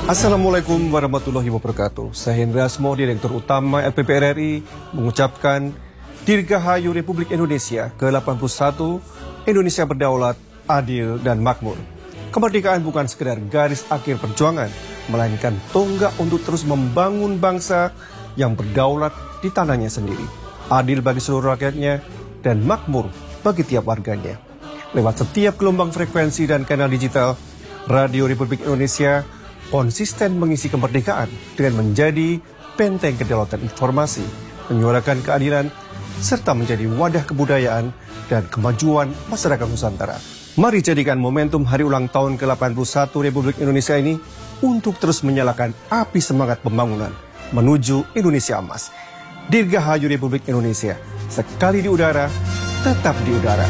Assalamualaikum warahmatullahi wabarakatuh. Saya Hendra Asmo, Direktur Utama LPP RRI, mengucapkan Dirgahayu Republik Indonesia ke-81, Indonesia berdaulat, adil, dan makmur. Kemerdekaan bukan sekedar garis akhir perjuangan, melainkan tonggak untuk terus membangun bangsa yang berdaulat di tanahnya sendiri, adil bagi seluruh rakyatnya, dan makmur bagi tiap warganya. Lewat setiap gelombang frekuensi dan kanal digital, Radio Republik Indonesia konsisten mengisi kemerdekaan dengan menjadi benteng kedaulatan informasi, menyuarakan keadilan, serta menjadi wadah kebudayaan dan kemajuan masyarakat Nusantara. Mari jadikan momentum hari ulang tahun ke-81 Republik Indonesia ini untuk terus menyalakan api semangat pembangunan menuju Indonesia Emas. Dirgahayu Republik Indonesia, sekali di udara, tetap di udara.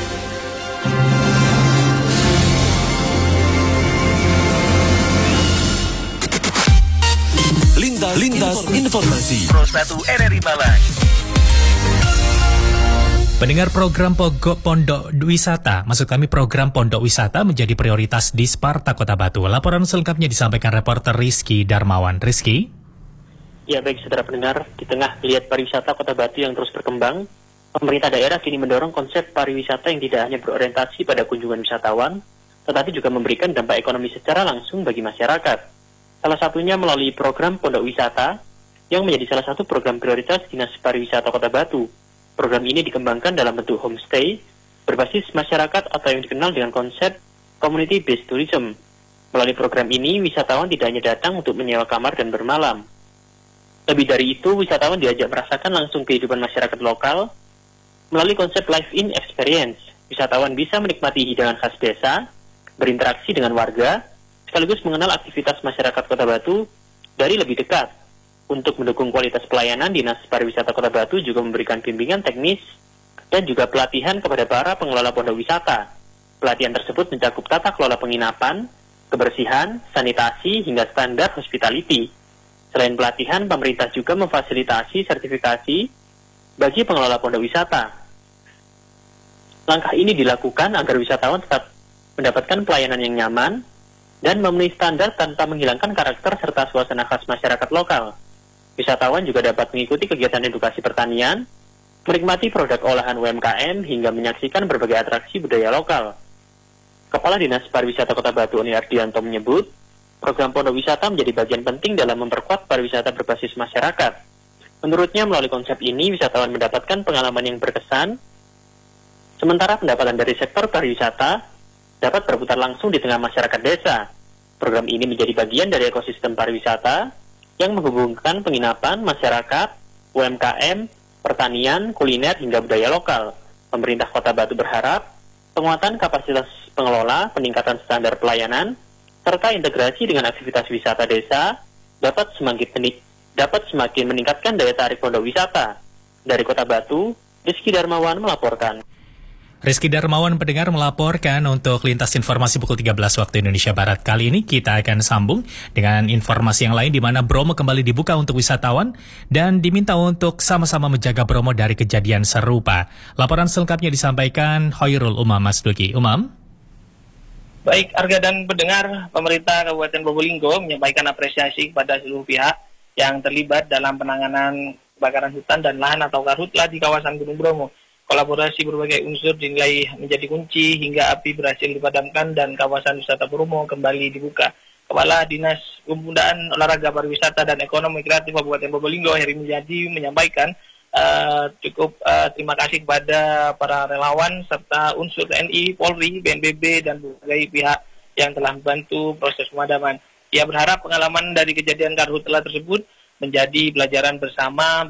Lintas Informasi Pro 1 RRI Malang. Pendengar program Pondok Wisata, maksud kami program Pondok Wisata menjadi prioritas di Sparta Kota Batu. Laporan selengkapnya disampaikan reporter Rizky Darmawan. Rizky? Ya baik saudara pendengar, di tengah geliat pariwisata Kota Batu yang terus berkembang, pemerintah daerah kini mendorong konsep pariwisata yang tidak hanya berorientasi pada kunjungan wisatawan, tetapi juga memberikan dampak ekonomi secara langsung bagi masyarakat. Salah satunya melalui program Pondok Wisata, yang menjadi salah satu program prioritas Dinas Pariwisata Kota Batu. Program ini dikembangkan dalam bentuk homestay, berbasis masyarakat atau yang dikenal dengan konsep community-based tourism. Melalui program ini, wisatawan tidak hanya datang untuk menyewa kamar dan bermalam. Lebih dari itu, wisatawan diajak merasakan langsung kehidupan masyarakat lokal. Melalui konsep live-in experience, wisatawan bisa menikmati hidangan khas desa, berinteraksi dengan warga, sekaligus mengenal aktivitas masyarakat Kota Batu dari lebih dekat. Untuk mendukung kualitas pelayanan, Dinas Pariwisata Kota Batu juga memberikan bimbingan teknis dan juga pelatihan kepada para pengelola pondok wisata. Pelatihan tersebut mencakup tata kelola penginapan, kebersihan, sanitasi, hingga standar hospitality. Selain pelatihan, pemerintah juga memfasilitasi sertifikasi bagi pengelola pondok wisata. Langkah ini dilakukan agar wisatawan tetap mendapatkan pelayanan yang nyaman dan memenuhi standar tanpa menghilangkan karakter serta suasana khas masyarakat lokal. Wisatawan juga dapat mengikuti kegiatan edukasi pertanian, menikmati produk olahan UMKM, hingga menyaksikan berbagai atraksi budaya lokal. Kepala Dinas Pariwisata Kota Batu Oni Ardianto menyebut, program pondok wisata menjadi bagian penting dalam memperkuat pariwisata berbasis masyarakat. Menurutnya, melalui konsep ini, wisatawan mendapatkan pengalaman yang berkesan, sementara pendapatan dari sektor pariwisata dapat berputar langsung di tengah masyarakat desa. Program ini menjadi bagian dari ekosistem pariwisata yang menghubungkan penginapan, masyarakat, UMKM, pertanian, kuliner, hingga budaya lokal. Pemerintah Kota Batu berharap penguatan kapasitas pengelola, peningkatan standar pelayanan, serta integrasi dengan aktivitas wisata desa dapat semakin meningkatkan daya tarik pondok wisata. Dari Kota Batu, Rizky Darmawan melaporkan. Rizky Darmawan pendengar melaporkan untuk lintas informasi pukul 13 waktu Indonesia Barat. Kali ini kita akan sambung dengan informasi yang lain di mana Bromo kembali dibuka untuk wisatawan dan diminta untuk sama-sama menjaga Bromo dari kejadian serupa. Laporan selengkapnya disampaikan Hoirul Umam Mas Duki. Umam? Baik, Arga dan pendengar, pemerintah Kabupaten Probolinggo menyampaikan apresiasi kepada seluruh pihak yang terlibat dalam penanganan kebakaran hutan dan lahan atau karhutla di kawasan Gunung Bromo. Kolaborasi berbagai unsur dinilai menjadi kunci hingga api berhasil dipadamkan dan kawasan wisata Bromo kembali dibuka. Kepala Dinas Pemudaan Olahraga Pariwisata dan Ekonomi Kreatif Kabupaten Probolinggo Heri Mulyadi menyampaikan terima kasih kepada para relawan serta unsur TNI, Polri, BNPB dan berbagai pihak yang telah membantu proses pemadaman. Ia berharap pengalaman dari kejadian karhutla tersebut menjadi pelajaran bersama